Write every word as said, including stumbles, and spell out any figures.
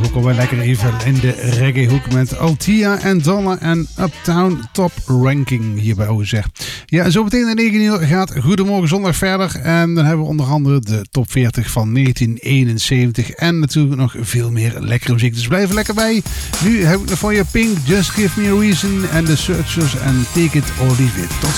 ook alweer lekker even in de reggae-hoek met Altia en Donna en Uptown Top Ranking hier bij O Z. Ja, zo meteen in negen uur gaat Goedemorgen Zondag verder. En dan hebben we onder andere de top veertig van negentien eenenzeventig. En natuurlijk nog veel meer lekkere muziek. Dus blijf er lekker bij. Nu heb ik nog voor je Pink, Just Give Me a Reason en The Searchers en Take It or Leave It. Tot zo.